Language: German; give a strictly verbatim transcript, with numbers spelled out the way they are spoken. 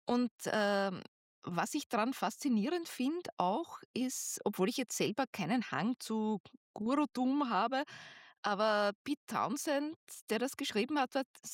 Und, ähm, was ich dran faszinierend finde auch, ist, obwohl ich jetzt selber keinen Hang zu Gurutum habe, aber Pete Townsend, der das geschrieben hat, hat